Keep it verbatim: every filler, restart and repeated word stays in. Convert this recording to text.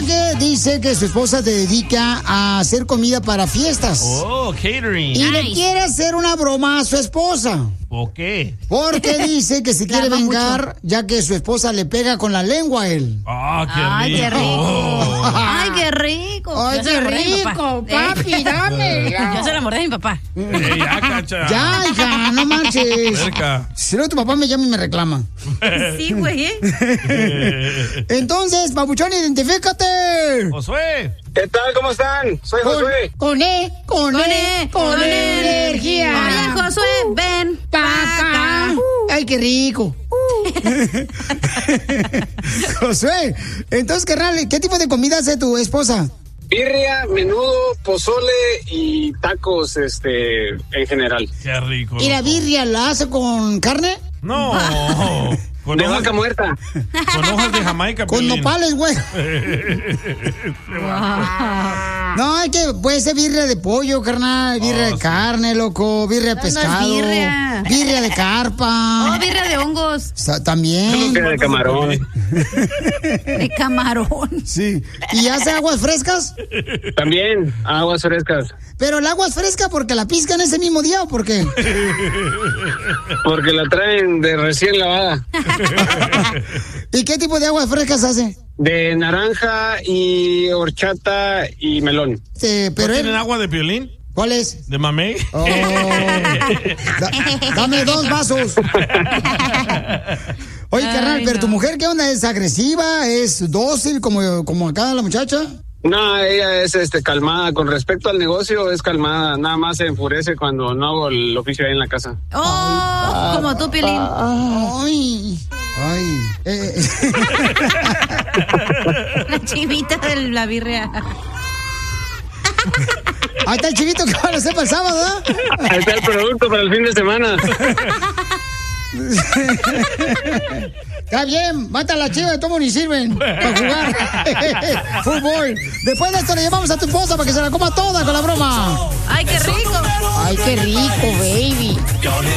que dice que su esposa se dedica a hacer comida para fiestas. Oh, catering. Y nice. le quiere hacer una broma a su esposa. ¿Por qué? Porque dice que se quiere vengar, mucho. ya que su esposa le pega con la lengua a él. Ah, qué Ay, rico. qué rico. Ay, qué rico. Ay, qué rico, papi, dame. Yo se la mordé a mi papá. Hey, ya, cacha. Ya, hija, no manches. Cerca. Si no, tu papá me llama y me reclama. Sí, güey, ¿eh? Entonces, papuchón, identifícate. Josué. ¿Qué tal? ¿Cómo están? Soy con, Josué. Con E, con, con E, E, con, con E, energía. Oye, Josué, ven pa' acá. Uh. Ay, qué rico. Uh. Josué, entonces, carnal, ¿qué tipo de comida hace tu esposa? Birria, menudo, pozole y tacos, este, en general. Qué rico. ¿Y la birria la hace con carne? No. Con de vaca muerta. Con hojas de Jamaica. Con Piolín. nopales, güey. No, hay que, puede ser birria de pollo, carnal, birria oh, de sí. carne, loco, birria de pescado. No es birria. Birria de carpa. Oh, birria de hongos. O sea, también. Birria de camarón. De camarón. Sí. ¿Y hace aguas frescas? También, aguas frescas. ¿Pero el agua es fresca porque la piscan ese mismo día o por qué? Porque la traen de recién lavada. ¿Y qué tipo de aguas frescas hace? De naranja y horchata y melón. Sí, pero ¿No él... tienen agua de Piolín? ¿Cuál es? ¿De mamey? Oh. Da, dame dos vasos. Oye, Ay, carnal, no. pero tu mujer, ¿qué onda? ¿Es agresiva? ¿Es dócil como, como acá la muchacha? No, ella es este calmada. Con respecto al negocio, es calmada. Nada más se enfurece cuando no hago el oficio ahí en la casa. ¡Oh! Ay, como tú, Piolín. ¡Ay! ¡Ay! Eh. La chivita de la birria. Ahí está el chivito que van a hacer para el sábado, ¿eh? Ahí está el producto para el fin de semana. Está bien, mata a la chiva, tomo ni sirven para jugar fútbol. Después de esto le llevamos a tu esposa para que se la coma toda con la broma. ¡Ay, qué rico! ¡Ay, qué rico, baby!